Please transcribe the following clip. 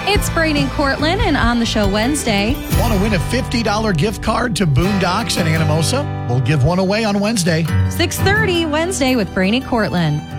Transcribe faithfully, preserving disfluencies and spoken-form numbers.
It's Brainy Cortland, and on the show Wednesday. Want to win a fifty dollars gift card to Boondocks and Anamosa? We'll give one away on Wednesday. six thirty Wednesday with Brainy Cortland.